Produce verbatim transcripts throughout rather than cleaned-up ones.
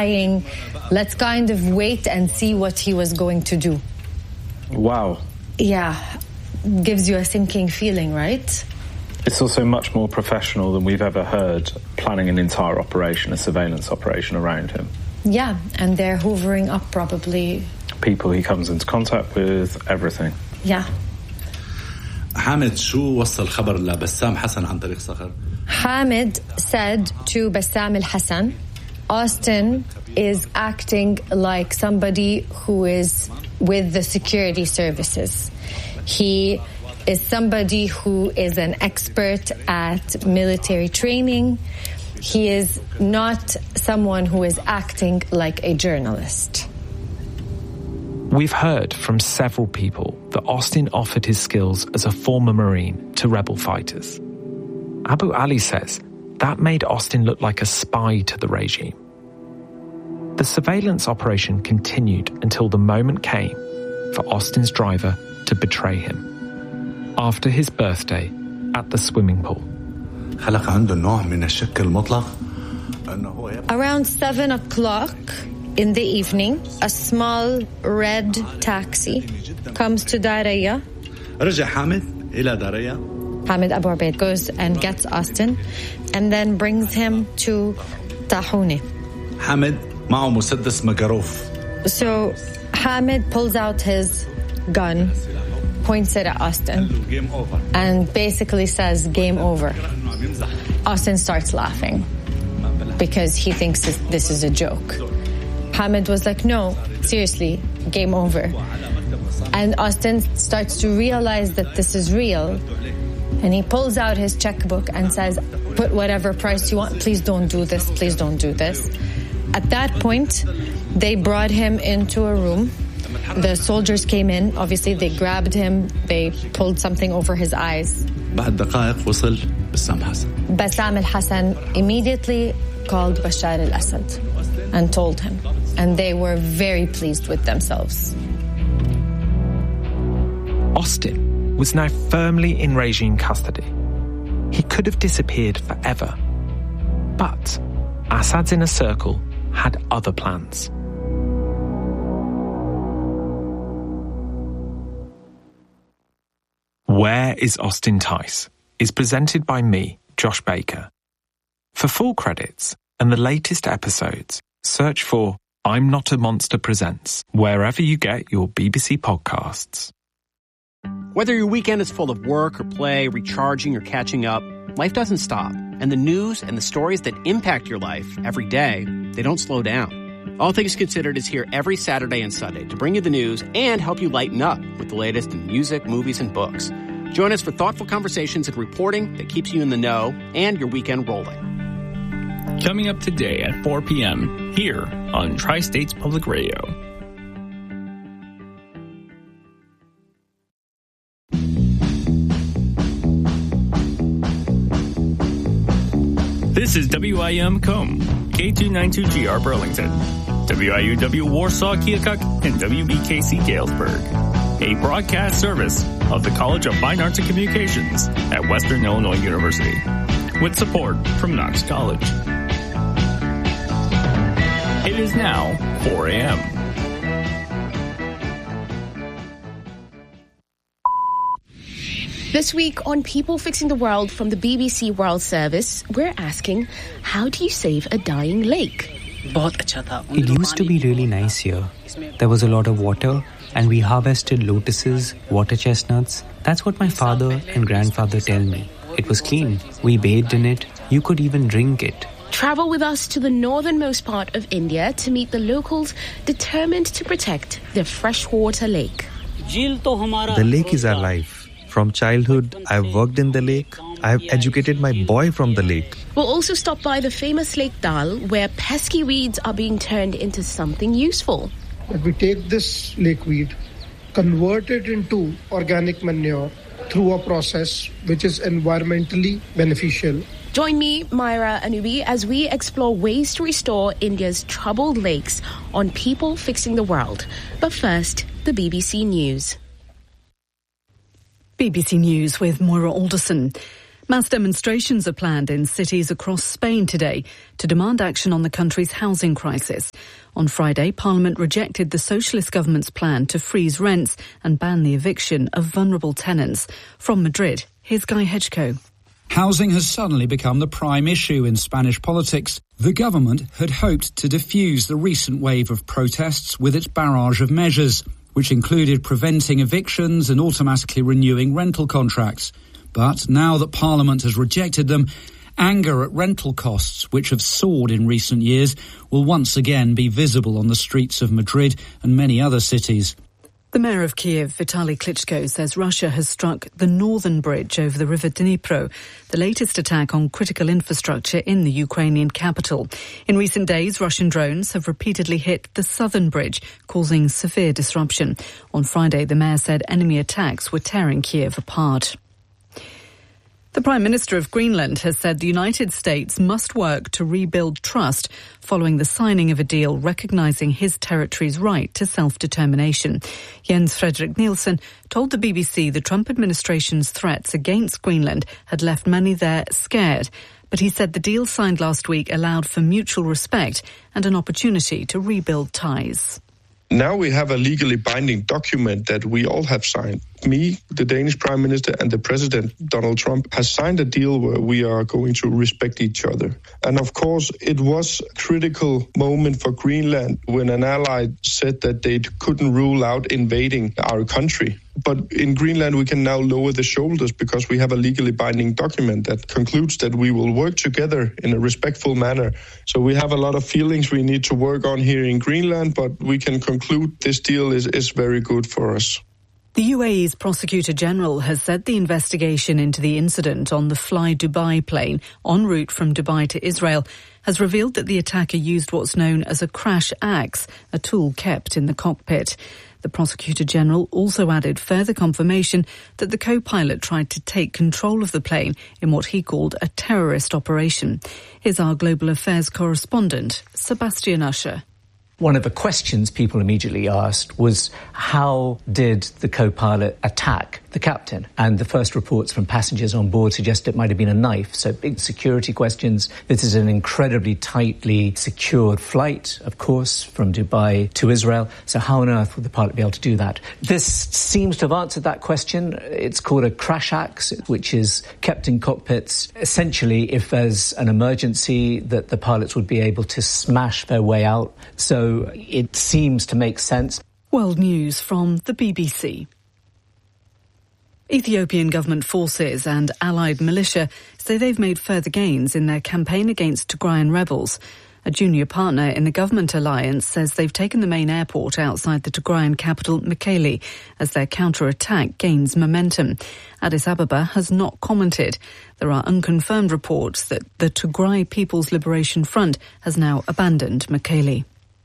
implying, let's kind of wait and see what he was going to do. Wow. Yeah, gives you a sinking feeling, right? It's also much more professional than we've ever heard, planning an entire operation, a surveillance operation around him. Yeah, and they're hoovering up probably people he comes into contact with, everything. Yeah. حامد شو وصل خبر لبسام حسن عن طريق صخر؟ Hamid said to Bassam al-Hassan, Austin is acting like somebody who is with the security services. He is somebody who is an expert at military training. He is not someone who is acting like a journalist. We've heard from several people that Austin offered his skills as a former Marine to rebel fighters. Abu Ali says that made Austin look like a spy to the regime. The surveillance operation continued until the moment came for Austin's driver to betray him. After his birthday at the swimming pool. Around seven o'clock in the evening, a small red taxi comes to Daraya. Hamid Abu Ubaid goes and gets Austin and then brings him to Tahuni. Hamid معه مسدس مقروف. So Hamid pulls out his gun, points it at Austin, and basically says, game over. Austin starts laughing because he thinks this is a joke. Hamid was like, no, seriously, game over. And Austin starts to realize that this is real. And he pulls out his checkbook and says, put whatever price you want. Please don't do this. Please don't do this. At that point, they brought him into a room. The soldiers came in. Obviously, they grabbed him. They pulled something over his eyes. Bassam al-Hassan immediately called Bashar al-Assad and told him. And they were very pleased with themselves. Austin was now firmly in regime custody. He could have disappeared forever. But Assad's inner circle had other plans. Where is Austin Tice? Is presented by me, Josh Baker. For full credits and the latest episodes, search for I'm Not a Monster Presents wherever you get your B B C podcasts. Whether your weekend is full of work or play, recharging or catching up, life doesn't stop. And the news and the stories that impact your life every day, they don't slow down. All Things Considered is here every Saturday and Sunday to bring you the news and help you lighten up with the latest in music, movies, and books. Join us for thoughtful conversations and reporting that keeps you in the know and your weekend rolling. Coming up today at four p.m. here on Tri-States Public Radio. This is W I U Macomb, K two ninety-two G R Burlington, W I U W Warsaw Keokuk, and W B K C Galesburg. A broadcast service of the College of Fine Arts and Communications at Western Illinois University, with support from Knox College. It is now four a.m. This week on People Fixing the World from the B B C World Service, we're asking, how do you save a dying lake? It used to be really nice here. There was a lot of water, and we harvested lotuses, water chestnuts. That's what my father and grandfather tell me. It was clean. We bathed in it. You could even drink it. Travel with us to the northernmost part of India to meet the locals determined to protect their freshwater lake. The lake is our life. From childhood, I've worked in the lake. I've educated my boy from the lake. We'll also stop by the famous Lake Dal, where pesky weeds are being turned into something useful. But we take this lakeweed, convert it into organic manure through a process which is environmentally beneficial. Join me, Myra Anubi, as we explore ways to restore India's troubled lakes on People Fixing the World. But first, the B B C News. B B C News with Moira Alderson. Mass demonstrations are planned in cities across Spain today to demand action on the country's housing crisis. On Friday, Parliament rejected the socialist government's plan to freeze rents and ban the eviction of vulnerable tenants. From Madrid, here's Guy Hedgecoe. Housing has suddenly become the prime issue in Spanish politics. The government had hoped to defuse the recent wave of protests with its barrage of measures, which included preventing evictions and automatically renewing rental contracts. But now that Parliament has rejected them, anger at rental costs, which have soared in recent years, will once again be visible on the streets of Madrid and many other cities. The mayor of Kiev, Vitaly Klitschko, says Russia has struck the northern bridge over the river Dnipro, the latest attack on critical infrastructure in the Ukrainian capital. In recent days, Russian drones have repeatedly hit the southern bridge, causing severe disruption. On Friday, the mayor said enemy attacks were tearing Kiev apart. The Prime Minister of Greenland has said the United States must work to rebuild trust following the signing of a deal recognising his territory's right to self-determination. Jens Frederik Nielsen told the B B C the Trump administration's threats against Greenland had left many there scared, but he said the deal signed last week allowed for mutual respect and an opportunity to rebuild ties. Now we have a legally binding document that we all have signed. Me, the Danish Prime Minister, and the President, Donald Trump, has signed a deal where we are going to respect each other. And of course, it was a critical moment for Greenland when an ally said that they couldn't rule out invading our country. But in Greenland, we can now lower the shoulders because we have a legally binding document that concludes that we will work together in a respectful manner. So we have a lot of feelings we need to work on here in Greenland, but we can conclude this deal is, is very good for us. The U A E's Prosecutor General has said the investigation into the incident on the Fly Dubai plane en route from Dubai to Israel has revealed that the attacker used what's known as a crash axe, a tool kept in the cockpit. The Prosecutor General also added further confirmation that the co-pilot tried to take control of the plane in what he called a terrorist operation. Here's our Global Affairs correspondent, Sebastian Usher. One of the questions people immediately asked was, how did the co-pilot attack the captain? And the first reports from passengers on board suggest it might have been a knife. So big security questions. This is an incredibly tightly secured flight, of course, from Dubai to Israel. So how on earth would the pilot be able to do that? This seems to have answered that question. It's called a crash axe, which is kept in cockpits. Essentially, if there's an emergency, that the pilots would be able to smash their way out. So it seems to make sense. World News from the B B C. Ethiopian government forces and allied militia say they've made further gains in their campaign against Tigrayan rebels. A junior partner in the government alliance says they've taken the main airport outside the Tigrayan capital, Mekele, as their counter-attack gains momentum. Addis Ababa has not commented. There are unconfirmed reports that the Tigray People's Liberation Front has now abandoned Mekele.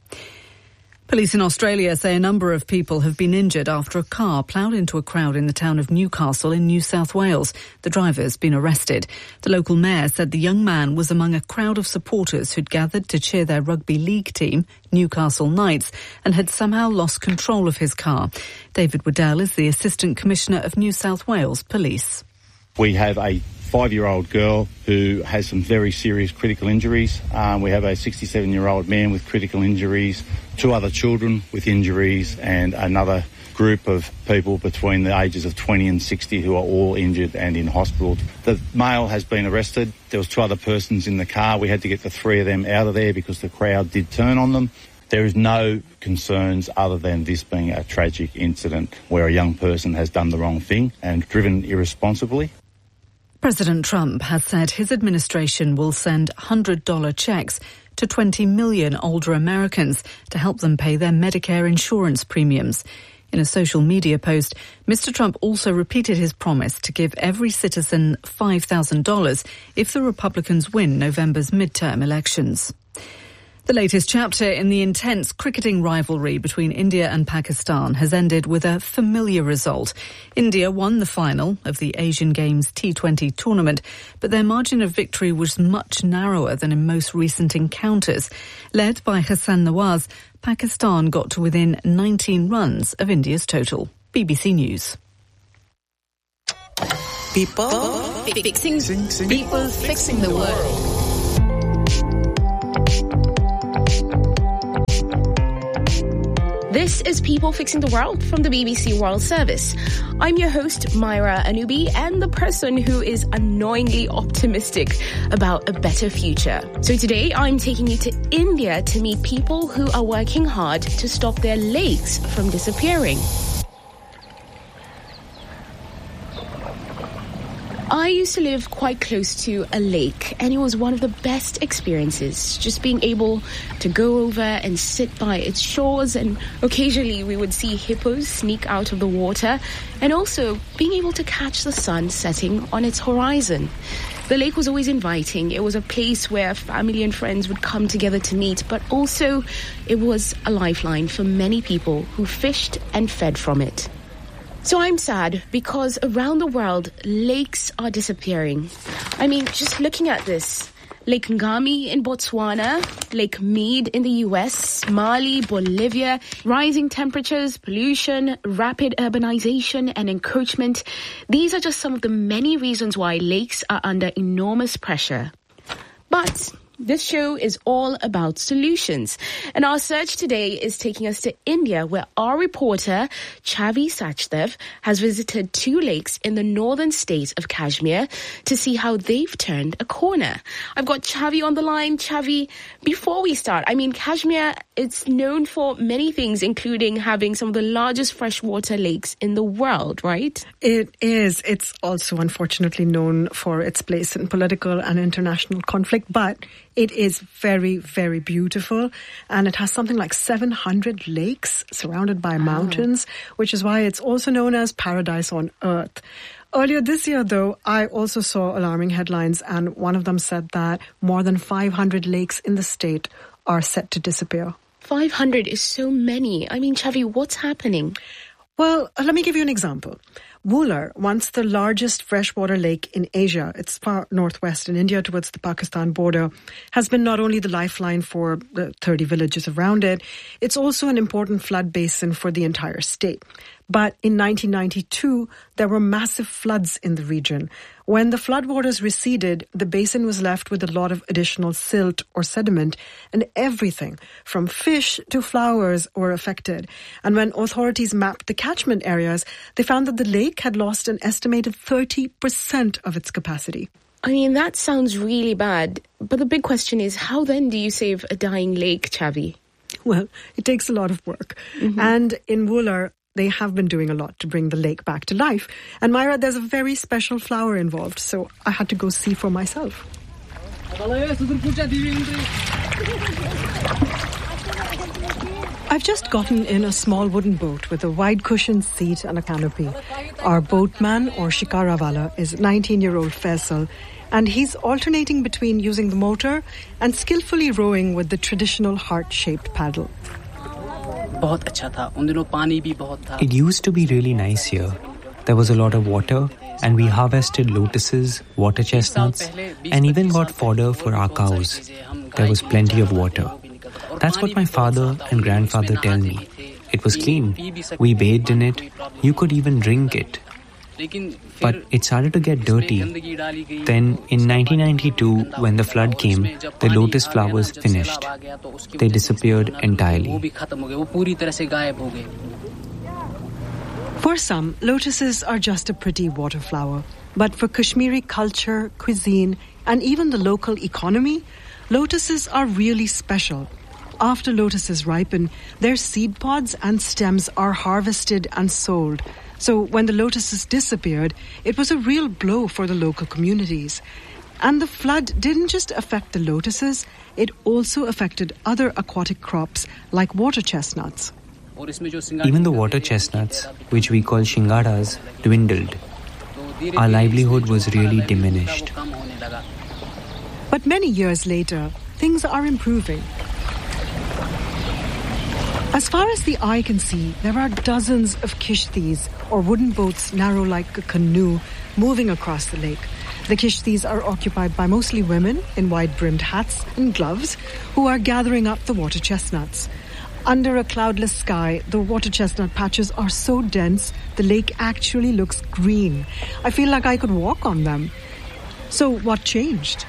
Police in Australia say a number of people have been injured after a car ploughed into a crowd in the town of Newcastle in New South Wales. The driver's been arrested. The local mayor said the young man was among a crowd of supporters who'd gathered to cheer their rugby league team, Newcastle Knights, and had somehow lost control of his car. David Waddell is the Assistant Commissioner of New South Wales Police. We have a five-year-old girl who has some very serious critical injuries. Um, we have a sixty-seven-year-old man with critical injuries, two other children with injuries, and another group of people between the ages of twenty and sixty who are all injured and in hospital. The male has been arrested. There was two other persons in the car. We had to get the three of them out of there because the crowd did turn on them. There is no concerns other than this being a tragic incident where a young person has done the wrong thing and driven irresponsibly. President Trump has said his administration will send one hundred dollars checks to twenty million older Americans to help them pay their Medicare insurance premiums. In a social media post, Mister Trump also repeated his promise to give every citizen five thousand dollars if the Republicans win November's midterm elections. The latest chapter in the intense cricketing rivalry between India and Pakistan has ended with a familiar result. India won the final of the Asian Games T twenty tournament, but their margin of victory was much narrower than in most recent encounters. Led by Hassan Nawaz, Pakistan got to within nineteen runs of India's total. B B C News. People Fixing, fixing people, fixing the world. This is People Fixing the World from the B B C World Service. I'm your host, Myra Anubi, and the person who is annoyingly optimistic about a better future. So today, I'm taking you to India to meet people who are working hard to stop their lakes from disappearing. I used to live quite close to a lake, and it was one of the best experiences, just being able to go over and sit by its shores, and occasionally we would see hippos sneak out of the water, and also being able to catch the sun setting on its horizon. The lake was always inviting. It was a place where family and friends would come together to meet, but also it was a lifeline for many people who fished and fed from it. So I'm sad because around the world, lakes are disappearing. I mean, just looking at this, Lake Ngami in Botswana, Lake Mead in the U S, Mali, Bolivia, rising temperatures, pollution, rapid urbanization and encroachment. These are just some of the many reasons why lakes are under enormous pressure. But this show is all about solutions. And our search today is taking us to India, where our reporter, Chavi Sachdev, has visited two lakes in the northern state of Kashmir to see how they've turned a corner. I've got Chavi on the line. Chavi, before we start, I mean, Kashmir, it's known for many things, including having some of the largest freshwater lakes in the world, right? It is. It's also unfortunately known for its place in political and international conflict, but it is very, very beautiful, and it has something like seven hundred lakes surrounded by mountains, which is why it's also known as Paradise on Earth. Earlier this year, though, I also saw alarming headlines, and one of them said that more than five hundred lakes in the state are set to disappear. five hundred is so many. I mean, Chavi, what's happening? Well, let me give you an example. Wular, once the largest freshwater lake in Asia, it's far northwest in India towards the Pakistan border, has been not only the lifeline for the thirty villages around it, it's also an important flood basin for the entire state. But in nineteen ninety-two, there were massive floods in the region. When the floodwaters receded, the basin was left with a lot of additional silt or sediment, and everything from fish to flowers were affected. And when authorities mapped the catchment areas, they found that the lake had lost an estimated thirty percent of its capacity. I mean, that sounds really bad. But the big question is, how then do you save a dying lake, Chavi? Well, it takes a lot of work. Mm-hmm. And in Wular, they have been doing a lot to bring the lake back to life. And Myra, there's a very special flower involved, so I had to go see for myself. I've just gotten in a small wooden boat with a wide cushioned seat and a canopy. Our boatman, or shikarawala, is nineteen-year-old Faisal, and he's alternating between using the motor and skillfully rowing with the traditional heart-shaped paddle. It used to be really nice here. There was a lot of water, and we harvested lotuses, water chestnuts, and even got fodder for our cows. There was plenty of water. That's what my father and grandfather tell me. It was clean. We bathed in it. You could even drink it. But it started to get dirty. Then, in nineteen ninety-two, when the flood came, the lotus flowers finished. They disappeared entirely. For some, lotuses are just a pretty water flower. But for Kashmiri culture, cuisine, and even the local economy, lotuses are really special. After lotuses ripen, their seed pods and stems are harvested and sold. So when the lotuses disappeared, it was a real blow for the local communities. And the flood didn't just affect the lotuses, it also affected other aquatic crops like water chestnuts. Even the water chestnuts, which we call shingaras, dwindled. Our livelihood was really diminished. But many years later, things are improving. As far as the eye can see, there are dozens of kishtis, or wooden boats narrow like a canoe, moving across the lake. The kishtis are occupied by mostly women in wide-brimmed hats and gloves who are gathering up the water chestnuts. Under a cloudless sky, the water chestnut patches are so dense, the lake actually looks green. I feel like I could walk on them. So what changed?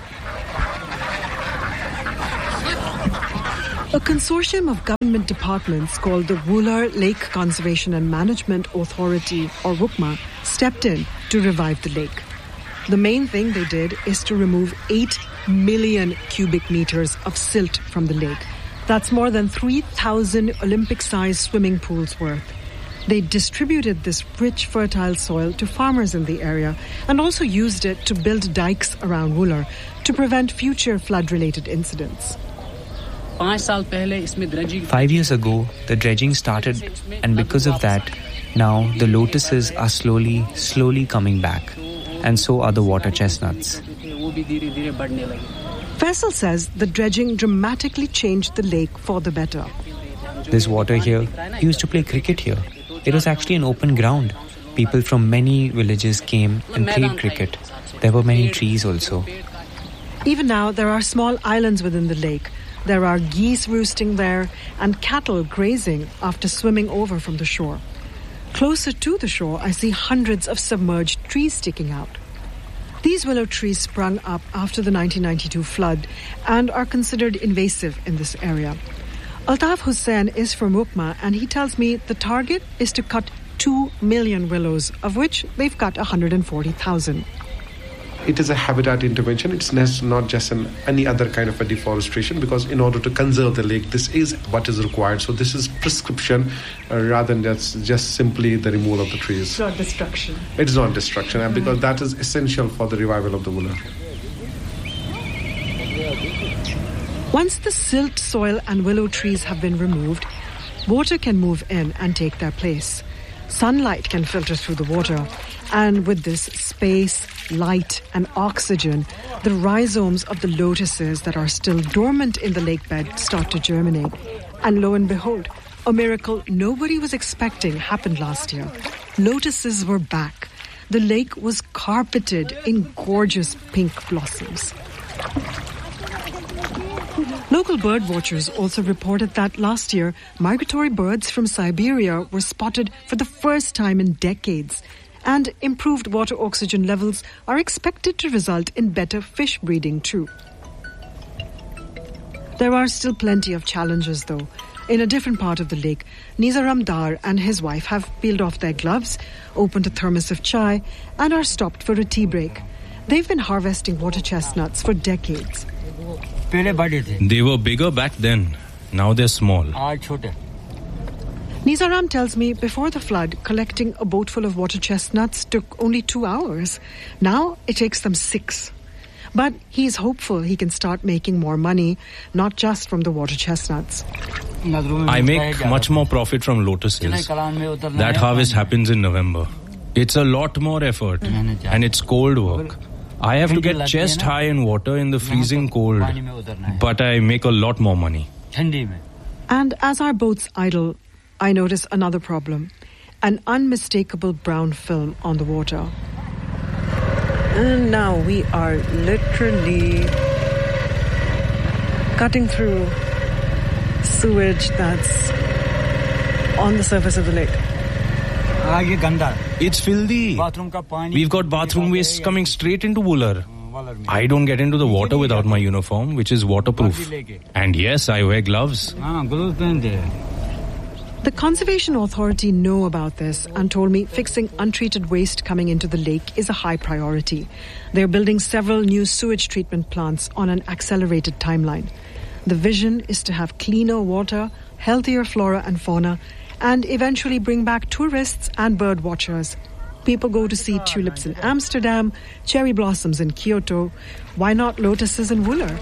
A consortium of government departments called the Wular Lake Conservation and Management Authority, or WUCMA, stepped in to revive the lake. The main thing they did is to remove eight million cubic meters of silt from the lake. That's more than three thousand Olympic-sized swimming pools worth. They distributed this rich, fertile soil to farmers in the area and also used it to build dikes around Wular to prevent future flood-related incidents. Five years ago, the dredging started, and because of that, now the lotuses are slowly, slowly coming back, and so are the water chestnuts. Faisal says the dredging dramatically changed the lake for the better. This water here, he used to play cricket here. It was actually an open ground. People from many villages came and played cricket. There were many trees also. Even now, there are small islands within the lake. There are geese roosting there and cattle grazing after swimming over from the shore. Closer to the shore, I see hundreds of submerged trees sticking out. These willow trees sprung up after the nineteen ninety-two flood and are considered invasive in this area. Altaf Hussain is from WUCMA, and he tells me the target is to cut two million willows, of which they've cut one hundred forty thousand. It is a habitat intervention. It's not just an, any other kind of a deforestation, because in order to conserve the lake, this is what is required. So this is prescription uh, rather than just, just simply the removal of the trees. It's not destruction. It's not destruction, and because that is essential for the revival of the Wular. Once the silt, soil and willow trees have been removed, water can move in and take their place. Sunlight can filter through the water, and with this space, light and oxygen, the rhizomes of the lotuses that are still dormant in the lake bed start to germinate. And lo and behold, a miracle nobody was expecting happened last year. Lotuses were back. The lake was carpeted in gorgeous pink blossoms. Local bird watchers also reported that last year, migratory birds from Siberia were spotted for the first time in decades, and improved water oxygen levels are expected to result in better fish breeding too. There are still plenty of challenges though. In a different part of the lake, Nizaram Dar and his wife have peeled off their gloves, opened a thermos of chai, and are stopped for a tea break. They've been harvesting water chestnuts for decades. They were bigger back then. Now they're small. Nizaram tells me before the flood, collecting a boat full of water chestnuts took only two hours. Now it takes them six. But he's hopeful he can start making more money, not just from the water chestnuts. I make much more profit from lotuses. That harvest happens in November. It's a lot more effort, and it's cold work. I have to get chest high in water in the freezing cold, but I make a lot more money. And as our boats idle, I notice another problem, an unmistakable brown film on the water. And now we are literally cutting through sewage that's on the surface of the lake. It's filthy. We've got bathroom waste coming straight into Wular. I don't get into the water without my uniform, which is waterproof. And yes, I wear gloves. The Conservation Authority know about this and told me fixing untreated waste coming into the lake is a high priority. They're building several new sewage treatment plants on an accelerated timeline. The vision is to have cleaner water, healthier flora and fauna, and eventually bring back tourists and bird watchers. People go to see tulips in Amsterdam, cherry blossoms in Kyoto. Why not lotuses in Wular?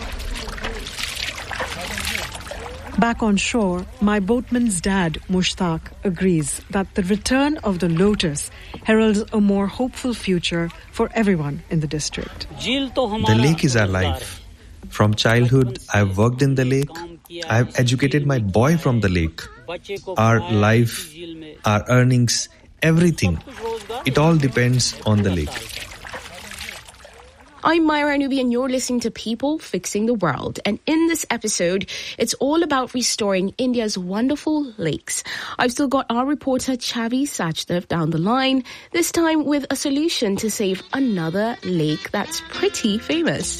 Back on shore, my boatman's dad, Mushtaq, agrees that the return of the lotus heralds a more hopeful future for everyone in the district. The lake is our life. From childhood, I've worked in the lake. I've educated my boy from the lake. Our life, our earnings, everything. It all depends on the lake. I'm Myra Anubi and you're listening to People Fixing the World. And in this episode, it's all about restoring India's wonderful lakes. I've still got our reporter Chavi Sachdev down the line, this time with a solution to save another lake that's pretty famous.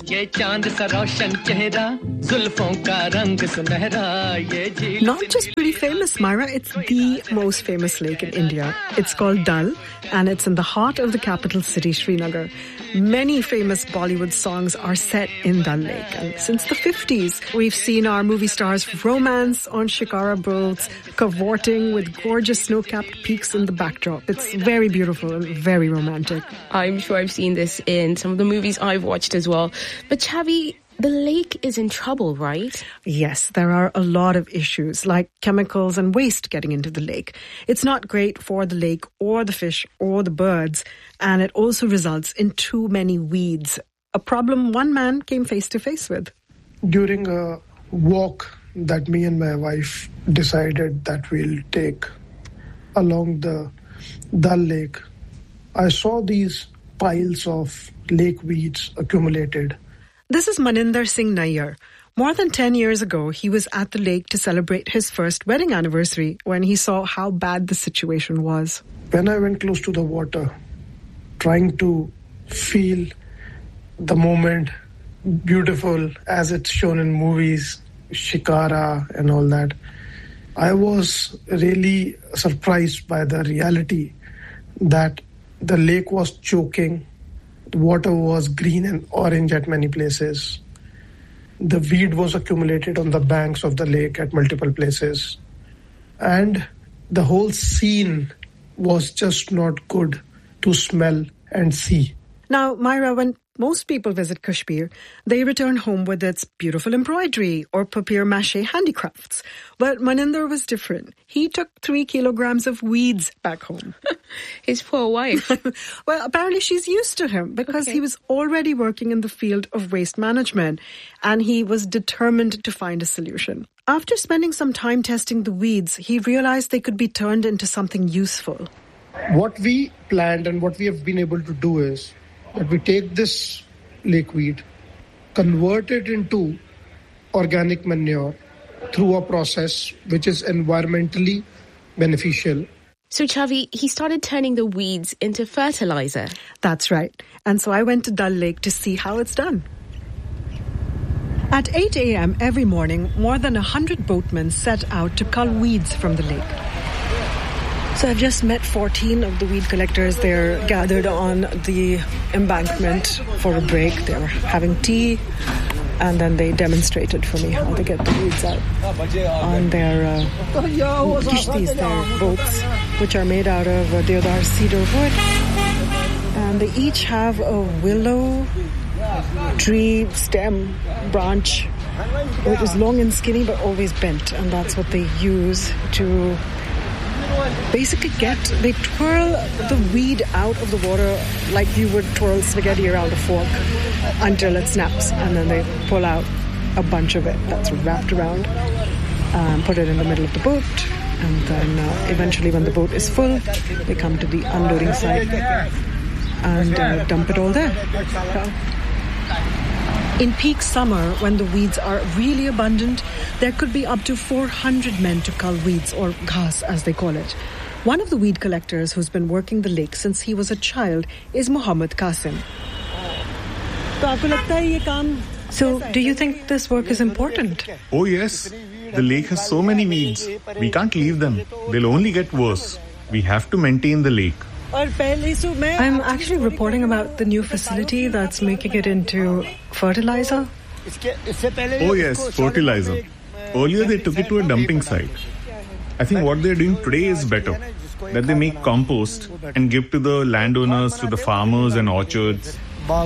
Not just pretty famous, Myra, it's the most famous lake in India. It's called Dal, and it's in the heart of the capital city, Srinagar. Many famous Bollywood songs are set in Dal Lake. And since the fifties, we've seen our movie stars romance on shikara boats, cavorting with gorgeous snow-capped peaks in the backdrop. It's very beautiful and very romantic. I'm sure I've seen this in some of the movies I've watched as well. But Chavi, the lake is in trouble, right? Yes, there are a lot of issues like chemicals and waste getting into the lake. It's not great for the lake or the fish or the birds, and it also results in too many weeds, a problem one man came face to face with. During a walk that me and my wife decided that we'll take along the Dal Lake, I saw these piles of lake weeds accumulated. This is Maninder Singh Nayyar. More than ten years ago, he was at the lake to celebrate his first wedding anniversary when he saw how bad the situation was. When I went close to the water, trying to feel the moment beautiful as it's shown in movies, shikara and all that, I was really surprised by the reality that the lake was choking. The water was green and orange at many places. The weed was accumulated on the banks of the lake at multiple places. And the whole scene was just not good to smell and see. Now, Myra, when most people visit Kashmir, they return home with its beautiful embroidery or papier-mâché handicrafts. But Maninder was different. He took three kilograms of weeds back home. His poor wife. Well, apparently she's used to him because okay. he was already working in the field of waste management and he was determined to find a solution. After spending some time testing the weeds, he realized they could be turned into something useful. What we planned and what we have been able to do is that we take this lakeweed, convert it into organic manure through a process which is environmentally beneficial. So, Chavi, he started turning the weeds into fertilizer. That's right. And so I went to Dal Lake to see how it's done. At eight a.m. every morning, more than one hundred boatmen set out to cull weeds from the lake. So I've just met fourteen of the weed collectors. They're gathered on the embankment for a break. They were having tea, and then they demonstrated for me how they get the weeds out on their uh, kishtis, their boats, which are made out of uh, deodar cedar wood. And they each have a willow tree stem branch, which is long and skinny but always bent, and that's what they use to basically get, they twirl the weed out of the water like you would twirl spaghetti around a fork until it snaps, and then they pull out a bunch of it that's wrapped around, um, put it in the middle of the boat, and then uh, eventually when the boat is full, they come to the unloading site and uh, dump it all there. So, in peak summer, when the weeds are really abundant, there could be up to four hundred men to cull weeds, or ghas as they call it. One of the weed collectors who's been working the lake since he was a child is Muhammad Qasim. So, do you think this work is important? Oh yes. The lake has so many weeds. We can't leave them. They'll only get worse. We have to maintain the lake. I'm actually reporting about the new facility that's making it into fertilizer. Oh yes, fertilizer. Earlier they took it to a dumping site. I think what they're doing today is better. That they make compost and give to the landowners, to the farmers and orchards.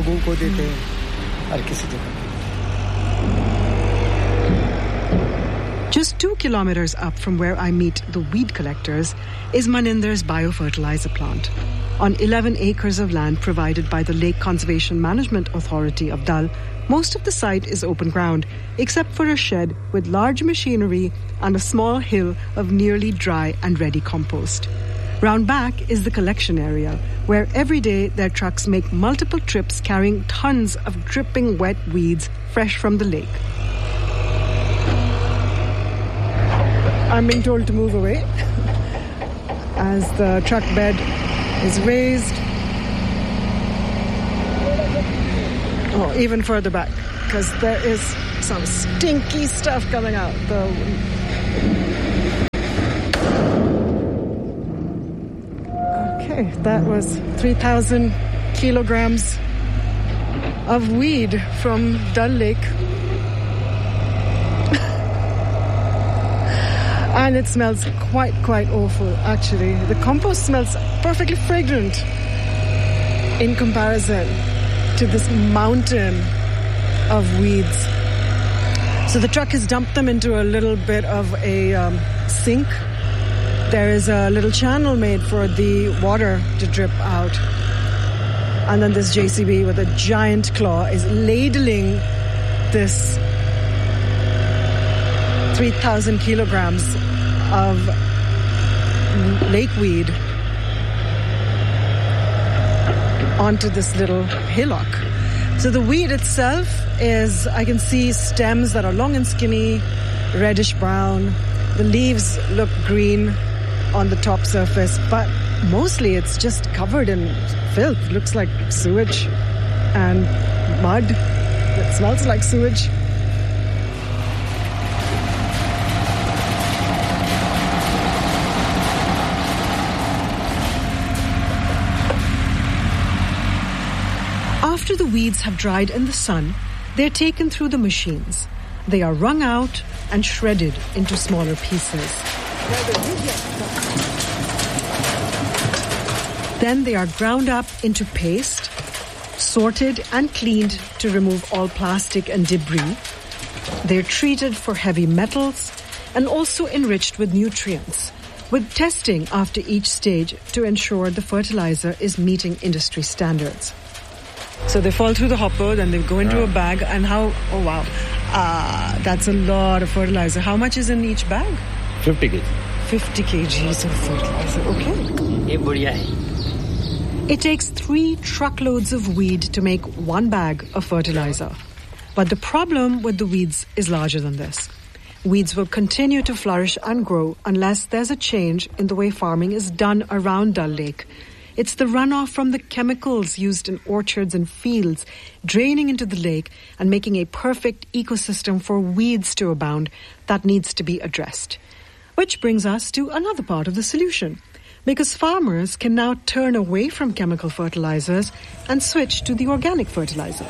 Just two kilometers up from where I meet the weed collectors is Maninder's biofertilizer plant. On eleven acres of land provided by the Lake Conservation Management Authority of Dal, most of the site is open ground, except for a shed with large machinery and a small hill of nearly dry and ready compost. Round back is the collection area, where every day their trucks make multiple trips carrying tons of dripping wet weeds fresh from the lake. I'm being told to move away as the truck bed is raised. Oh, even further back, because there is some stinky stuff coming out. The okay, that was three thousand kilograms of weed from Dal Lake. And it smells quite, quite awful, actually. The compost smells perfectly fragrant in comparison to this mountain of weeds. So the truck has dumped them into a little bit of a um, sink. There is a little channel made for the water to drip out. And then this J C B with a giant claw is ladling this three thousand kilograms of lake weed onto this little hillock. So the weed itself is, I can see stems that are long and skinny, reddish brown. The leaves look green on the top surface, but mostly it's just covered in filth. It looks like sewage and mud. It smells like sewage. After the weeds have dried in the sun, they're taken through the machines. They are wrung out and shredded into smaller pieces. Then they are ground up into paste, sorted and cleaned to remove all plastic and debris. They're treated for heavy metals and also enriched with nutrients, with testing after each stage to ensure the fertilizer is meeting industry standards. So they fall through the hopper, then they go into yeah. a bag, and how, oh wow, uh, that's a lot of fertilizer. How much is in each bag? fifty kilograms. fifty kilograms of fertilizer, okay. It takes three truckloads of weed to make one bag of fertilizer. But the problem with the weeds is larger than this. Weeds will continue to flourish and grow unless there's a change in the way farming is done around Dal Lake. It's the runoff from the chemicals used in orchards and fields draining into the lake and making a perfect ecosystem for weeds to abound that needs to be addressed. Which brings us to another part of the solution, because farmers can now turn away from chemical fertilizers and switch to the organic fertilizer.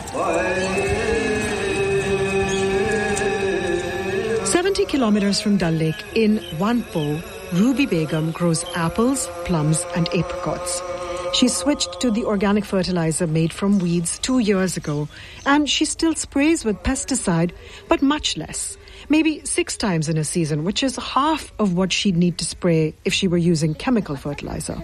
seventy kilometers from Dal Lake in Wanpo, Ruby Begum grows apples, plums and apricots. She switched to the organic fertilizer made from weeds two years ago, and she still sprays with pesticide, but much less. Maybe six times in a season, which is half of what she'd need to spray if she were using chemical fertilizer.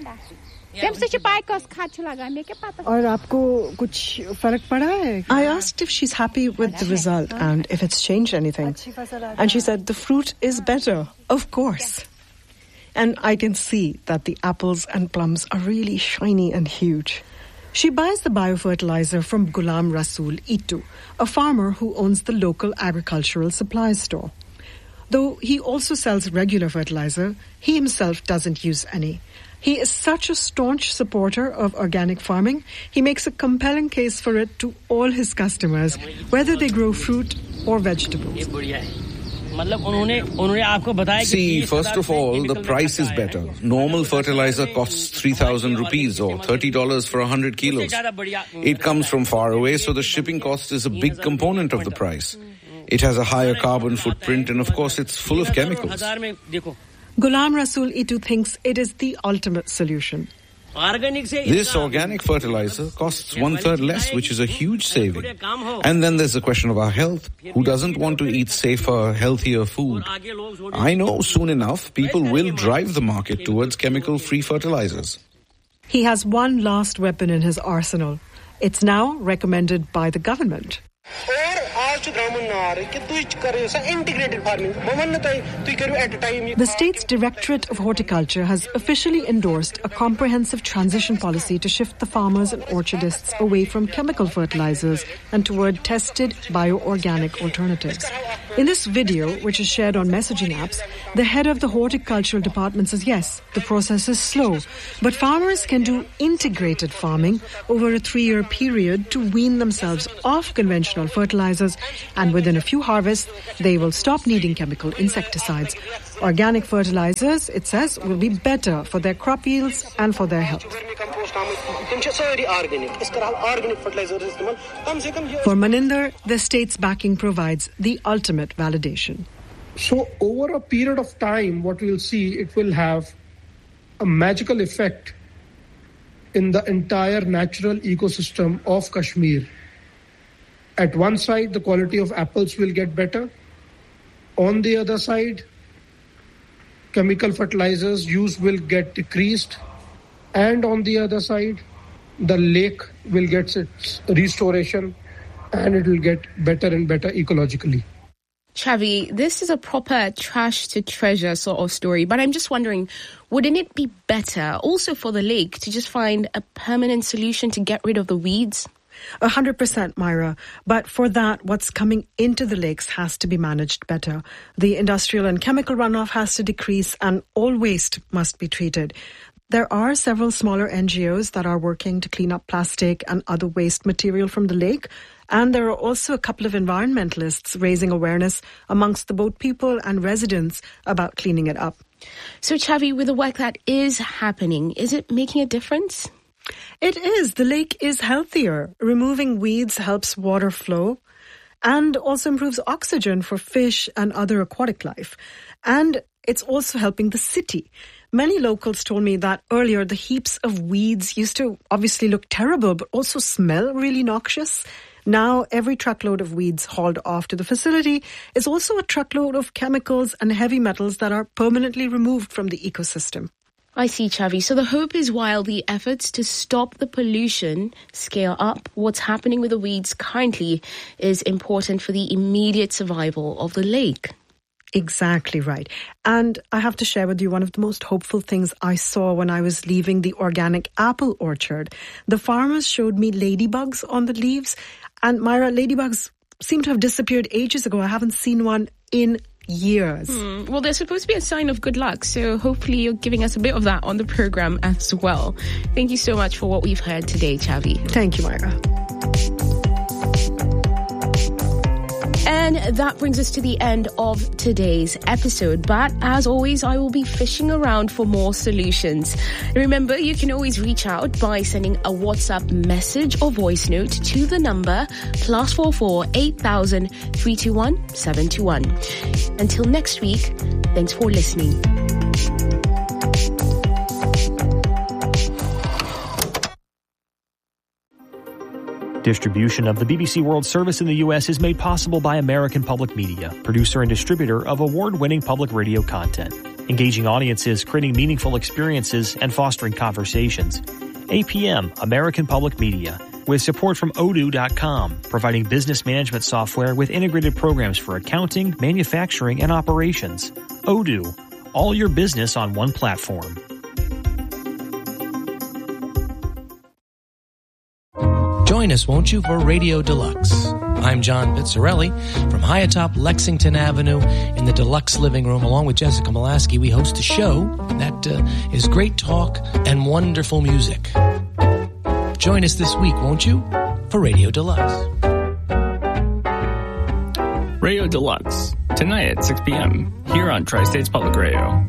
I asked if she's happy with the result and if it's changed anything. And she said the fruit is better, of course. And I can see that the apples and plums are really shiny and huge. She buys the biofertilizer from Ghulam Rasool Itu, a farmer who owns the local agricultural supplies store. Though he also sells regular fertilizer, he himself doesn't use any. He is such a staunch supporter of organic farming, he makes a compelling case for it to all his customers, whether they grow fruit or vegetables. See, first of all, the price is better. Normal fertilizer costs three thousand rupees or thirty dollars for one hundred kilos. It comes from far away, so the shipping cost is a big component of the price. It has a higher carbon footprint and, of course, it's full of chemicals. Ghulam Rasool Itu thinks it is the ultimate solution. This organic fertilizer costs one-third less, which is a huge saving. And then there's the question of our health. Who doesn't want to eat safer, healthier food? I know soon enough people will drive the market towards chemical-free fertilizers. He has one last weapon in his arsenal. It's now recommended by the government. The state's Directorate of Horticulture has officially endorsed a comprehensive transition policy to shift the farmers and orchardists away from chemical fertilizers and toward tested bioorganic alternatives. In this video, which is shared on messaging apps, the head of the horticultural department says, yes, the process is slow, but farmers can do integrated farming over a three-year period to wean themselves off conventional fertilizers, and within a few harvests, they will stop needing chemical insecticides. Organic fertilizers, it says, will be better for their crop yields and for their health. For Maninder, the state's backing provides the ultimate validation. So over a period of time, what we'll see, it will have a magical effect in the entire natural ecosystem of Kashmir. At one side, the quality of apples will get better. On the other side, chemical fertilizers use will get decreased. And on the other side, the lake will get its restoration and it will get better and better ecologically. Chavi, this is a proper trash to treasure sort of story, but I'm just wondering, wouldn't it be better also for the lake to just find a permanent solution to get rid of the weeds? A hundred percent, Myra. But for that, what's coming into the lakes has to be managed better. The industrial and chemical runoff has to decrease and all waste must be treated. There are several smaller N G Os that are working to clean up plastic and other waste material from the lake. And there are also a couple of environmentalists raising awareness amongst the boat people and residents about cleaning it up. So, Chavi, with the work that is happening, is it making a difference? It is. The lake is healthier. Removing weeds helps water flow and also improves oxygen for fish and other aquatic life. And it's also helping the city. Many locals told me that earlier the heaps of weeds used to obviously look terrible, but also smell really noxious. Now, every truckload of weeds hauled off to the facility is also a truckload of chemicals and heavy metals that are permanently removed from the ecosystem. I see, Chavi. So the hope is while the efforts to stop the pollution scale up, what's happening with the weeds currently is important for the immediate survival of the lake. Exactly right. And I have to share with you one of the most hopeful things I saw when I was leaving the organic apple orchard. The farmers showed me ladybugs on the leaves. And Myra, ladybugs seem to have disappeared ages ago. I haven't seen one in years. Hmm. Well, they're supposed to be a sign of good luck. So hopefully you're giving us a bit of that on the program as well. Thank you so much for what we've heard today, Chavi. Thank you, Myra. And that brings us to the end of today's episode. But as always, I will be fishing around for more solutions. Remember, you can always reach out by sending a WhatsApp message or voice note to the number plus four four eight thousand three two one seven two one. Until next week, thanks for listening. Distribution of the B B C World Service in the U S is made possible by American Public Media, producer and distributor of award-winning public radio content, engaging audiences, creating meaningful experiences, and fostering conversations. A P M, American Public Media, with support from odoo dot com, providing business management software with integrated programs for accounting, manufacturing, and operations. Odoo, all your business on one platform. Join us, won't you, for Radio Deluxe. I'm John Pizzarelli from high atop Lexington Avenue in the Deluxe Living Room. Along with Jessica Molaski, we host a show that uh, is great talk and wonderful music. Join us this week, won't you, for Radio Deluxe. Radio Deluxe, tonight at six p.m. here on Tri-States Public Radio.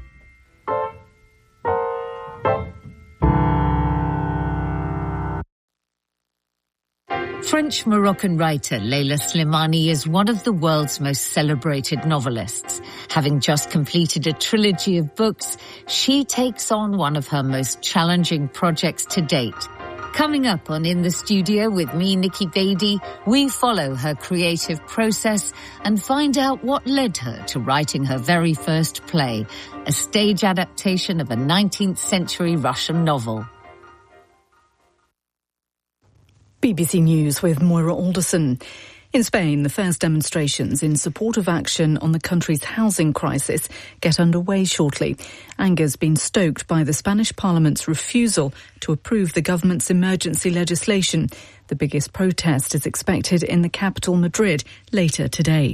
French-Moroccan writer Leila Slimani is one of the world's most celebrated novelists. Having just completed a trilogy of books, she takes on one of her most challenging projects to date. Coming up on In the Studio with me, Nikki Beatty, we follow her creative process and find out what led her to writing her very first play, a stage adaptation of a nineteenth century Russian novel. B B C News with Moira Alderson. In Spain, the first demonstrations in support of action on the country's housing crisis get underway shortly. Anger's been stoked by the Spanish Parliament's refusal to approve the government's emergency legislation. The biggest protest is expected in the capital, Madrid, later today.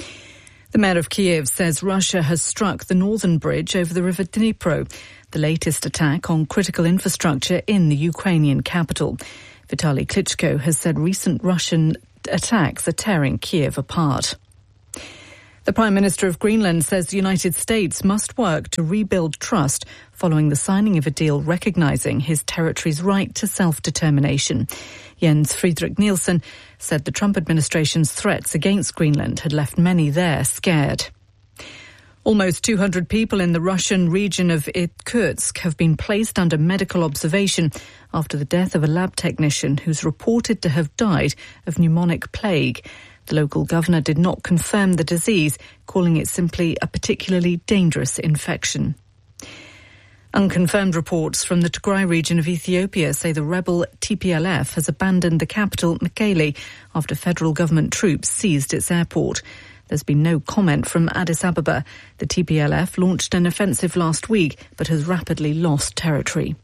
The mayor of Kiev says Russia has struck the northern bridge over the river Dnipro, the latest attack on critical infrastructure in the Ukrainian capital. Vitaly Klitschko has said recent Russian attacks are tearing Kiev apart. The Prime Minister of Greenland says the United States must work to rebuild trust following the signing of a deal recognising his territory's right to self-determination. Jens Friedrich Nielsen said the Trump administration's threats against Greenland had left many there scared. Almost two hundred people in the Russian region of Irkutsk have been placed under medical observation after the death of a lab technician who's reported to have died of pneumonic plague. The local governor did not confirm the disease, calling it simply a particularly dangerous infection. Unconfirmed reports from the Tigray region of Ethiopia say the rebel T P L F has abandoned the capital, Mekelle, after federal government troops seized its airport. There's been no comment from Addis Ababa. The T P L F launched an offensive last week, but has rapidly lost territory.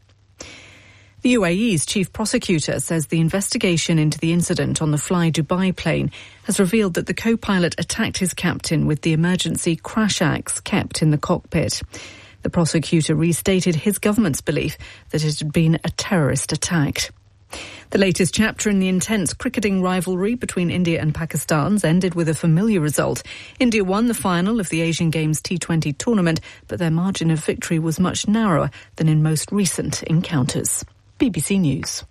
The U A E's chief prosecutor says the investigation into the incident on the Fly Dubai plane has revealed that the co-pilot attacked his captain with the emergency crash axe kept in the cockpit. The prosecutor restated his government's belief that it had been a terrorist attack. The latest chapter in the intense cricketing rivalry between India and Pakistan's ended with a familiar result. India won the final of the Asian Games T twenty tournament, but their margin of victory was much narrower than in most recent encounters. B B C News.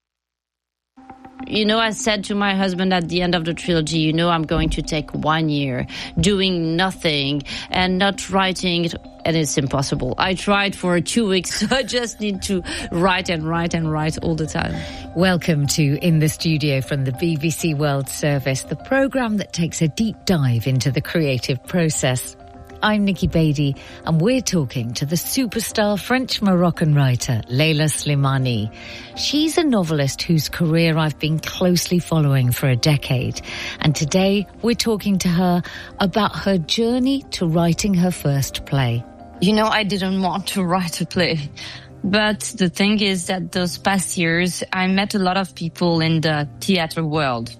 You know, I said to my husband at the end of the trilogy, you know, I'm going to take one year doing nothing and not writing it, and it's impossible. I tried for two weeks, so I just need to write and write and write all the time. Welcome to In the Studio from the B B C World Service, the programme that takes a deep dive into the creative process. I'm Nikki Beatty, and we're talking to the superstar French-Moroccan writer Leila Slimani. She's a novelist whose career I've been closely following for a decade, and today we're talking to her about her journey to writing her first play. You know, I didn't want to write a play, but the thing is that those past years I met a lot of people in the theatre world.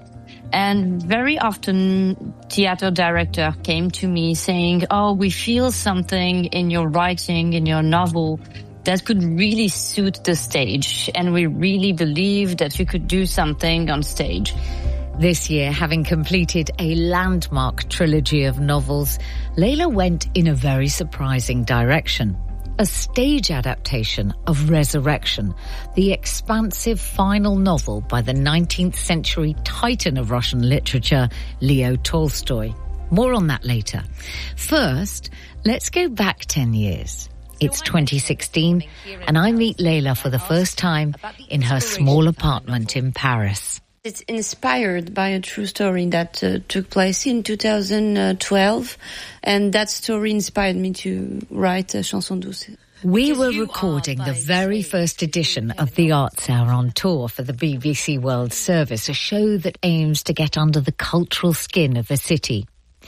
And very often, theater director came to me saying, oh, we feel something in your writing, in your novel, that could really suit the stage. And we really believe that you could do something on stage. This year, having completed a landmark trilogy of novels, Leila went in a very surprising direction. A stage adaptation of Resurrection, the expansive final novel by the nineteenth century titan of Russian literature, Leo Tolstoy. More on that later. First, let's go back ten years. It's twenty sixteen, and I meet Leila for the first time in her small apartment in Paris. It's inspired by a true story that uh, took place in two thousand twelve, and that story inspired me to write uh, Chanson Douce. We were recording the very first edition of the Arts Hour on Tour for the B B C World Service, a show that aims to get under the cultural skin of a city.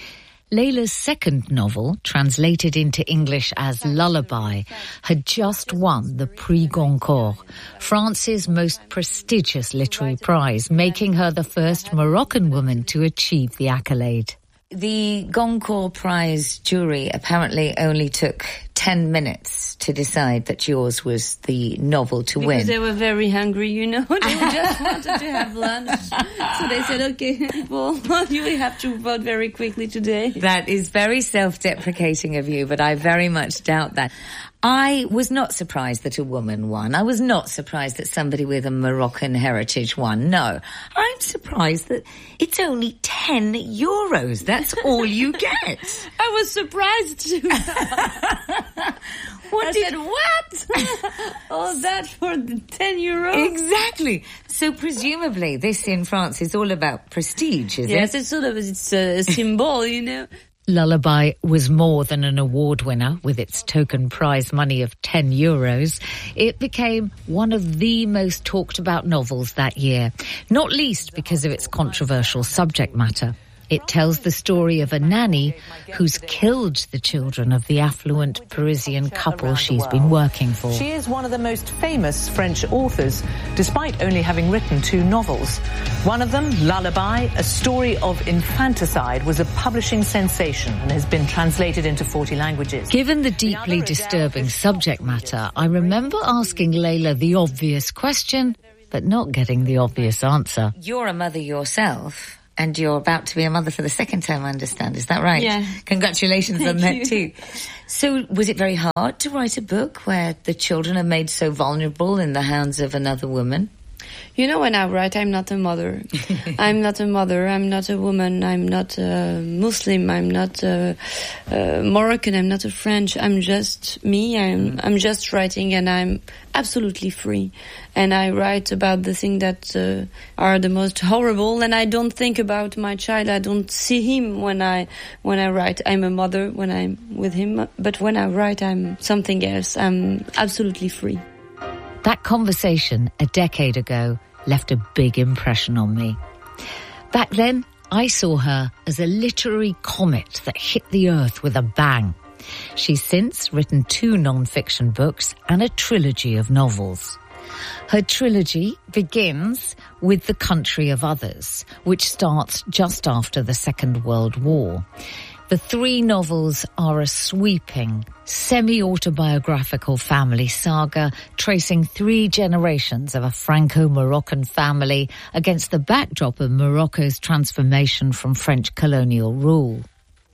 Leila's second novel, translated into English as Lullaby, had just won the Prix Goncourt, France's most prestigious literary prize, making her the first Moroccan woman to achieve the accolade. The Goncourt Prize jury apparently only took ten minutes to decide that yours was the novel to because win. Because they were very hungry, you know. They just wanted to have lunch. So they said, okay, people, you have to vote very quickly today. That is very self-deprecating of you, but I very much doubt that. I was not surprised that a woman won. I was not surprised that somebody with a Moroccan heritage won. No. I'm surprised that it's only ten euros. That's all you get. I was surprised too. What I did... said, what? All that for the ten euros? Exactly. So presumably this in France is all about prestige, is yes, it? Yes, it's sort of, it's a symbol, you know. Lullaby was more than an award winner with its token prize money of ten euros. It became one of the most talked about novels that year, not least because of its controversial subject matter. It tells the story of a nanny who's killed the children of the affluent Parisian couple she's been working for. She is one of the most famous French authors, despite only having written two novels. One of them, Lullaby, a story of infanticide, was a publishing sensation and has been translated into forty languages. Given the deeply disturbing subject matter, I remember asking Layla the obvious question, but not getting the obvious answer. You're a mother yourself. And you're about to be a mother for the second time, I understand. Is that right? Yeah. Congratulations on that you. too. So was it very hard to write a book where the children are made so vulnerable in the hands of another woman? You know, when I write, I'm not a mother. I'm not a mother. I'm not a woman. I'm not a Muslim. I'm not a, a Moroccan. I'm not a French. I'm just me. I'm, I'm just writing, and I'm absolutely free. And I write about the things that uh, are the most horrible, and I don't think about my child. I don't see him when I when I write. I'm a mother when I'm with him, but when I write, I'm something else. I'm absolutely free. That conversation a decade ago left a big impression on me. Back then, I saw her as a literary comet that hit the earth with a bang. She's since written two non-fiction books and a trilogy of novels. Her trilogy begins with The Country of Others, which starts just after the Second World War. The three novels are a sweeping, semi-autobiographical family saga tracing three generations of a Franco-Moroccan family against the backdrop of Morocco's transformation from French colonial rule.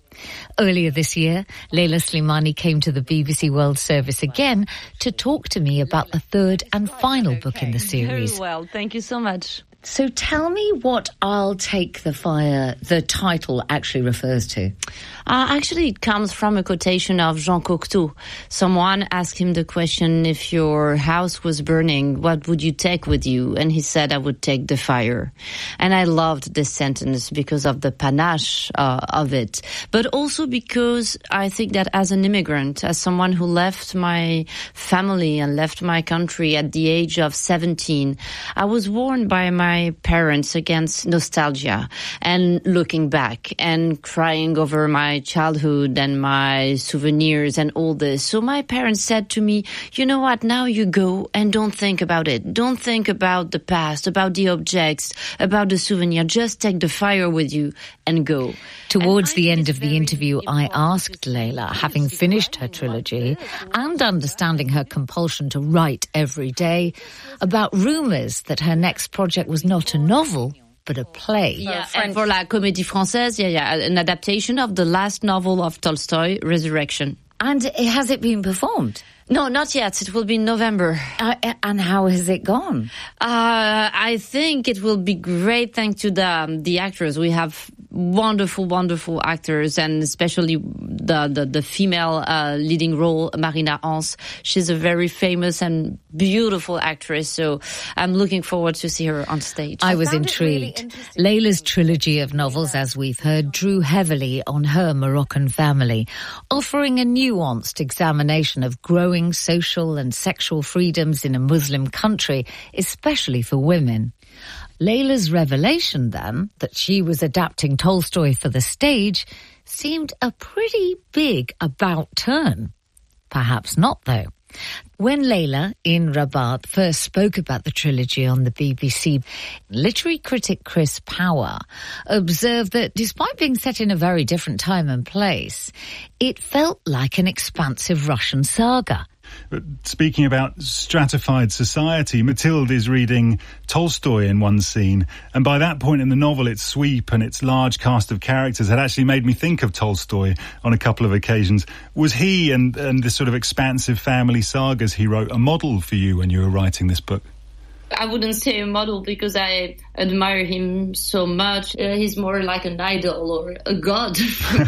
Earlier this year, Leila Slimani came to the B B C World Service again to talk to me about the third and final book okay. in the series. Very well, thank you so much. So tell me what I'll Take the Fire, the title, actually refers to. Uh, actually, it comes from a quotation of Jean Cocteau. Someone asked him the question, if your house was burning, what would you take with you? And he said, I would take the fire. And I loved this sentence because of the panache uh, of it, but also because I think that as an immigrant, as someone who left my family and left my country at the age of seventeen, I was warned by my my parents against nostalgia and looking back and crying over my childhood and my souvenirs and all this. So my parents said to me, you know what, now you go and don't think about it. Don't think about the past, about the objects, about the souvenir. Just take the fire with you and go. Towards the end of the interview, I asked Leila, having finished her trilogy and understanding her compulsion to write every day, about rumours that her next project was not a novel, but a play. Yeah, and for La Comédie Française, yeah, yeah, an adaptation of the last novel of Tolstoy, Resurrection. And has it been performed? No, not yet. It will be in November. Uh, and how has it gone? Uh, I think it will be great thanks to the um, the actors. We have wonderful, wonderful actors, and especially the the, the female uh, leading role, Marina Hans. She's a very famous and beautiful actress, so I'm looking forward to see her on stage. I was intrigued. Really Leila's trilogy of novels, as we've heard, drew heavily on her Moroccan family, offering a nuanced examination of growing social and sexual freedoms in a Muslim country, especially for women. Leila's revelation, then, that she was adapting Tolstoy for the stage seemed a pretty big about turn. Perhaps not, though. When Leila, in Rabat, first spoke about the trilogy on the B B C, literary critic Chris Power observed that despite being set in a very different time and place, it felt like an expansive Russian saga. But speaking about stratified society, Mathilde is reading Tolstoy in one scene, and by that point in the novel, its sweep and its large cast of characters had actually made me think of Tolstoy on a couple of occasions. Was he and, and this sort of expansive family sagas he wrote a model for you when you were writing this book? I wouldn't say a model because I admire him so much. Uh, he's more like an idol or a god for me.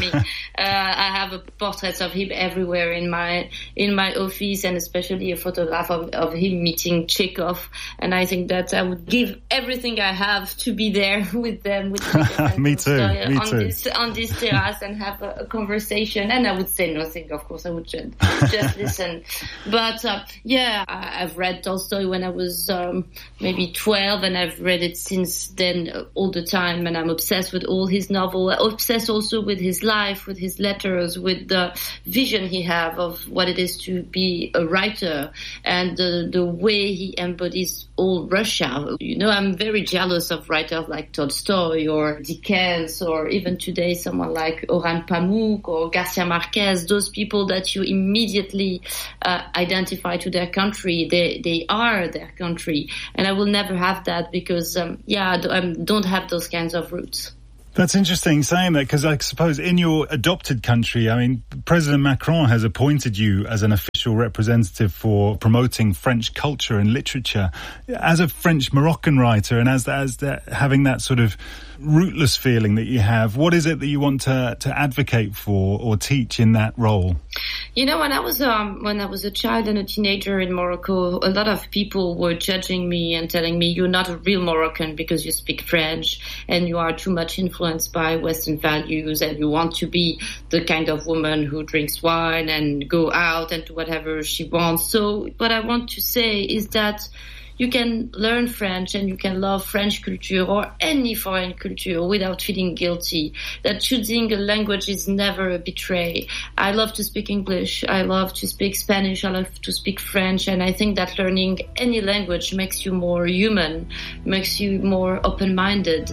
Uh, I have a portrait of him everywhere in my in my office, and especially a photograph of, of him meeting Chekhov. And I think that I would give everything I have to be there with them. With Me too. Uh, Me on too. This, on this terrace and have a, a conversation. And I would say nothing, of course. I would just, just listen. But uh, yeah, I, I've read Tolstoy when I was um, maybe twelve, and I've read it since then uh, all the time. And I'm obsessed with all his novels. Obsessed also with his life, with his letters, with the vision he have of what it is to be a writer, and the, the way he embodies all Russia. You know, I'm very jealous of writers like Tolstoy or Dickens, or even today someone like Orhan Pamuk or Garcia Marquez, those people that you immediately uh, identify to their country. They they are their country. And I will never have that because, um, yeah, I don't have those kinds of roots. That's interesting saying that, because I suppose in your adopted country, I mean, President Macron has appointed you as an official representative for promoting French culture and literature. As a French Moroccan writer, and as, as that, having that sort of rootless feeling that you have, what is it that you want to, to advocate for or teach in that role? You know, when I was um, when I was a child and a teenager in Morocco, a lot of people were judging me and telling me, you're not a real Moroccan because you speak French and you are too much influenced by Western values, and you want to be the kind of woman who drinks wine and go out and do whatever she wants. So what I want to say is that you can learn French and you can love French culture or any foreign culture without feeling guilty. That choosing a language is never a betray. I love to speak English. I love to speak Spanish. I love to speak French. And I think that learning any language makes you more human, makes you more open-minded.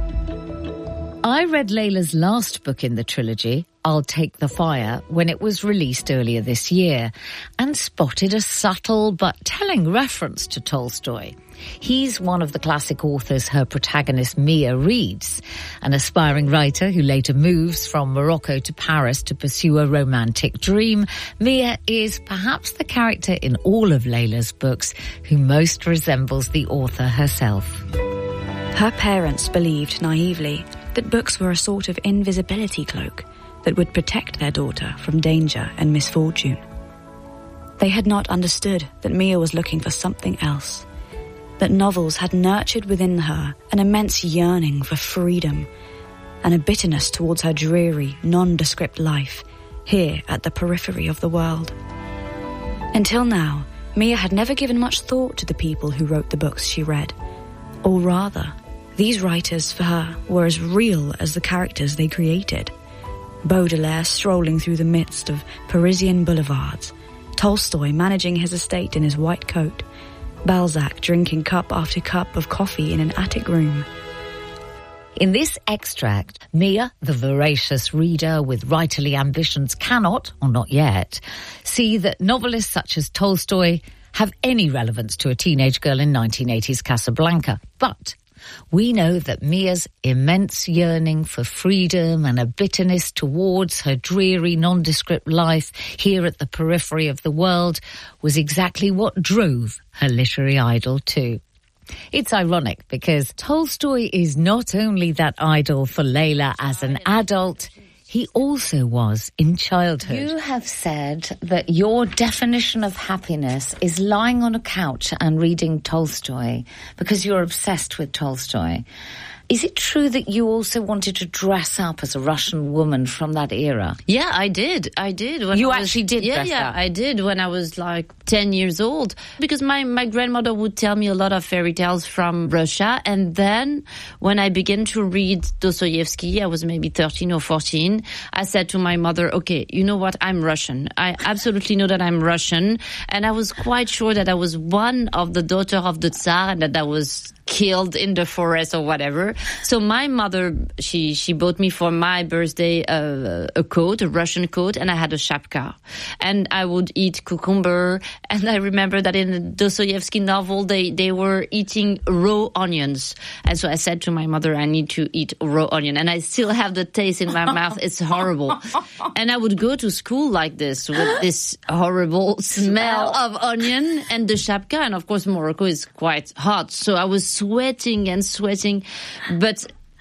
I read Layla's last book in the trilogy, I'll Take the Fire, when it was released earlier this year, and spotted a subtle but telling reference to Tolstoy. He's one of the classic authors her protagonist Mia reads, an aspiring writer who later moves from Morocco to Paris to pursue a romantic dream. Mia is perhaps the character in all of Layla's books who most resembles the author herself. Her parents believed naively that books were a sort of invisibility cloak that would protect their daughter from danger and misfortune. They had not understood that Mia was looking for something else, that novels had nurtured within her an immense yearning for freedom and a bitterness towards her dreary, nondescript life here at the periphery of the world. Until now, Mia had never given much thought to the people who wrote the books she read, or rather, these writers for her were as real as the characters they created. Baudelaire strolling through the midst of Parisian boulevards, Tolstoy managing his estate in his white coat, Balzac drinking cup after cup of coffee in an attic room. In this extract, Mia, the voracious reader with writerly ambitions, cannot, or not yet, see that novelists such as Tolstoy have any relevance to a teenage girl in nineteen eighties Casablanca. But we know that Mia's immense yearning for freedom and a bitterness towards her dreary, nondescript life here at the periphery of the world was exactly what drove her literary idol too. It's ironic because Tolstoy is not only that idol for Layla as an adult, he also was in childhood. You have said that your definition of happiness is lying on a couch and reading Tolstoy because you're obsessed with Tolstoy. Is it true that you also wanted to dress up as a Russian woman from that era? Yeah, I did. I did. When you I was, actually did yeah, dress yeah, up? I did when I was like ten years old. Because my, my grandmother would tell me a lot of fairy tales from Russia. And then when I began to read Dostoevsky, I was maybe thirteen or fourteen, I said to my mother, okay, you know what? I'm Russian. I absolutely know that I'm Russian. And I was quite sure that I was one of the daughter of the Tsar and that I was killed in the forest or whatever. So my mother, she, she bought me for my birthday uh, a coat, a Russian coat, and I had a shapka. And I would eat cucumber. And I remember that in the Dostoevsky novel, they, they were eating raw onions. And so I said to my mother, I need to eat raw onion. And I still have the taste in my mouth. It's horrible. And I would go to school like this with this horrible smell of onion and the shapka. And of course, Morocco is quite hot. So I was sweating and sweating. But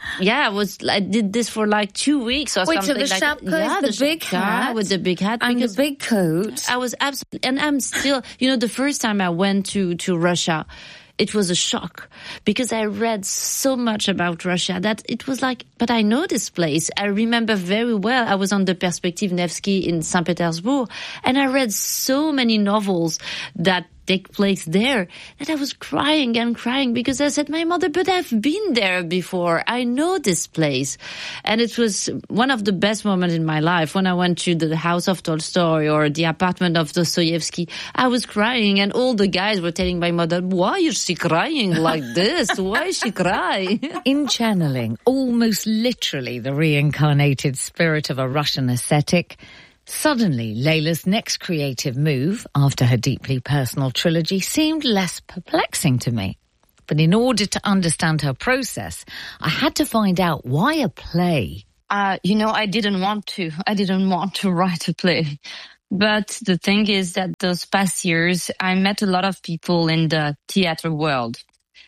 Yeah, I was. I did this for like two weeks or Wait, something. Wait, so the like, chapeau, yeah, the, the big hat with the big hat and the big coat. I was absolutely, and I'm still. You know, the first time I went to to Russia, it was a shock because I read so much about Russia that it was like, but I know this place. I remember very well. I was on the Perspective Nevsky in Saint Petersburg, and I read so many novels that take place there that I was crying and crying because I said, my mother, but I've been there before. I know this place. And it was one of the best moments in my life when I went to the house of Tolstoy or the apartment of Dostoevsky. I was crying and all the guys were telling my mother, why is she crying like this? Why is she crying? In channeling, almost literally the reincarnated spirit of a Russian ascetic, suddenly, Layla's next creative move, after her deeply personal trilogy, seemed less perplexing to me. But in order to understand her process, I had to find out why a play. Uh, you know, I didn't want to. I didn't want to write a play. But the thing is that those past years, I met a lot of people in the theater world.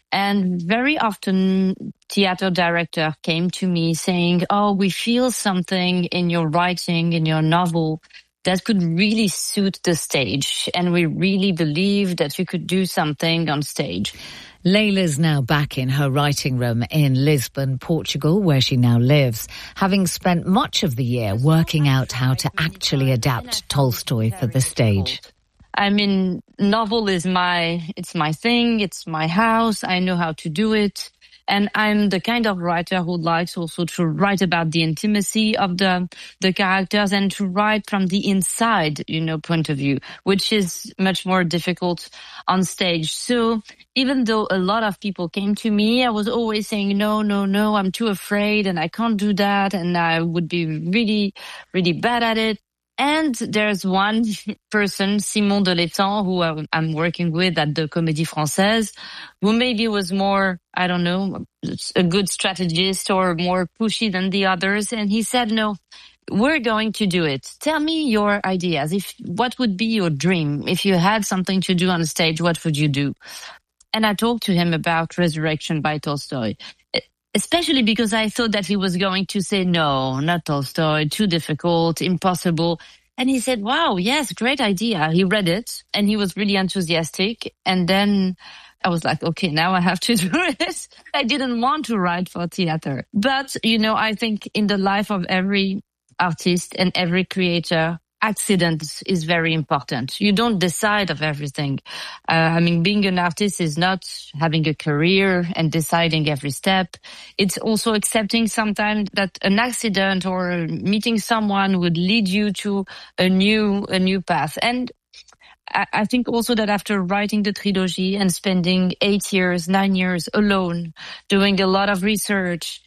And very often, theater director came to me saying, oh, we feel something in your writing, in your novel, that could really suit the stage. And we really believe that you could do something on stage. Layla's now back in her writing room in Lisbon, Portugal, where she now lives, having spent much of the year working out how to actually adapt Tolstoy for the stage. I mean, novel is my, it's my thing, it's my house, I know how to do it. And I'm the kind of writer who likes also to write about the intimacy of the, the characters and to write from the inside, you know, point of view, which is much more difficult on stage. So even though a lot of people came to me, I was always saying, no, no, no, I'm too afraid and I can't do that. And I would be really, really bad at it. And there's one person, Simon de l'Étang, who I'm working with at the Comédie Française, who maybe was more, I don't know, a good strategist or more pushy than the others. And he said, no, we're going to do it. Tell me your ideas. If what would be your dream? If you had something to do on stage, what would you do? And I talked to him about Resurrection by Tolstoy. Especially because I thought that he was going to say, no, not Tolstoy, too difficult, impossible. And he said, wow, yes, great idea. He read it and he was really enthusiastic. And then I was like, okay, now I have to do it. I didn't want to write for theater. But, you know, I think in the life of every artist and every creator, accident is very important. You don't decide of everything. Uh, I mean, being an artist is not having a career and deciding every step. It's also accepting sometimes that an accident or meeting someone would lead you to a new, a new path. And I, I think also that after writing the trilogy and spending eight years, nine years alone, doing a lot of research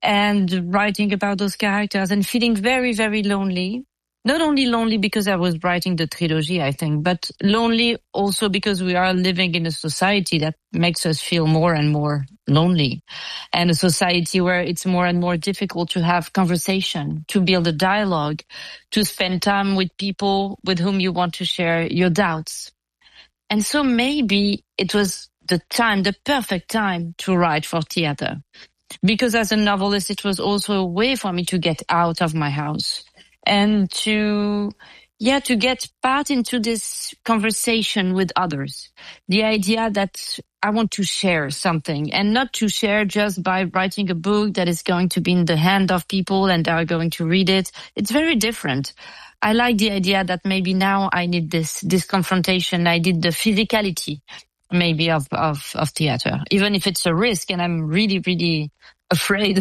and writing about those characters and feeling very, very lonely, not only lonely because I was writing the trilogy, I think, but lonely also because we are living in a society that makes us feel more and more lonely, and a society where it's more and more difficult to have conversation, to build a dialogue, to spend time with people with whom you want to share your doubts. And so maybe it was the time, the perfect time to write for theater. Because as a novelist, it was also a way for me to get out of my house. And to, yeah, to get part into this conversation with others. The idea that I want to share something and not to share just by writing a book that is going to be in the hand of people and they are going to read it. It's very different. I like the idea that maybe now I need this, this confrontation. I need the physicality maybe of, of, of theater, even if it's a risk and I'm really, really afraid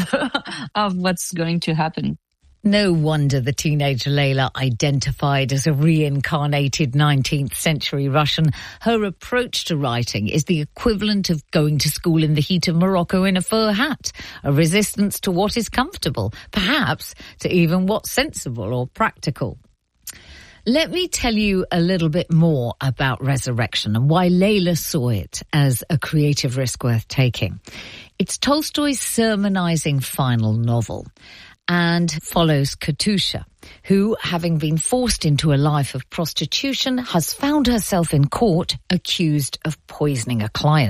of what's going to happen. No wonder the teenage Layla identified as a reincarnated nineteenth century Russian. Her approach to writing is the equivalent of going to school in the heat of Morocco in a fur hat, a resistance to what is comfortable, perhaps to even what's sensible or practical. Let me tell you a little bit more about Resurrection and why Layla saw it as a creative risk worth taking. It's Tolstoy's sermonizing final novel, and follows Katusha, who, having been forced into a life of prostitution, has found herself in court accused of poisoning a client.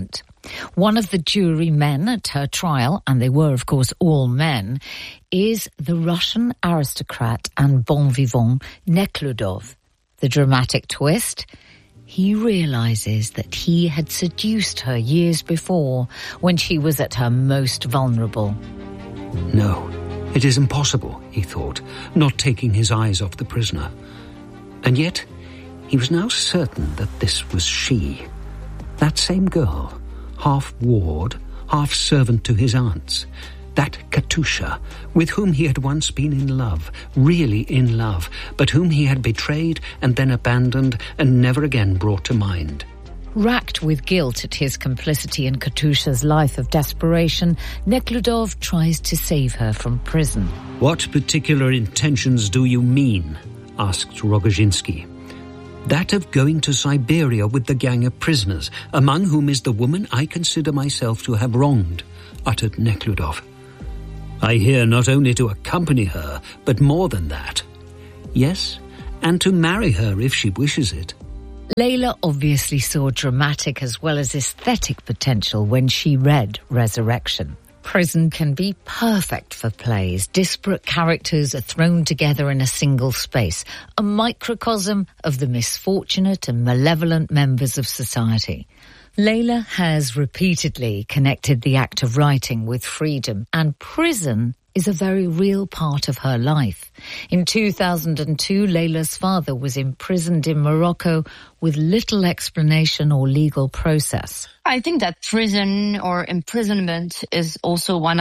One of the jurymen at her trial, and they were, of course, all men, is the Russian aristocrat and bon vivant Nekhludoff. The dramatic twist? He realizes that he had seduced her years before when she was at her most vulnerable. No, it is impossible, he thought, not taking his eyes off the prisoner. And yet, he was now certain that this was she. That same girl, half ward, half servant to his aunts. That Katusha, with whom he had once been in love, really in love, but whom he had betrayed and then abandoned and never again brought to mind. Racked with guilt at his complicity in Katusha's life of desperation, Nekhludoff tries to save her from prison. What particular intentions do you mean? Asked Rogozhinsky. That of going to Siberia with the gang of prisoners, among whom is the woman I consider myself to have wronged, uttered Nekhludoff. I hear not only to accompany her, but more than that. Yes, and to marry her if she wishes it. Layla obviously saw dramatic as well as aesthetic potential when she read Resurrection. Prison can be perfect for plays. Disparate characters are thrown together in a single space, a microcosm of the misfortunate and malevolent members of society. Layla has repeatedly connected the act of writing with freedom, and prison is a very real part of her life. In two thousand two, Layla's father was imprisoned in Morocco with little explanation or legal process. I think that prison or imprisonment is also one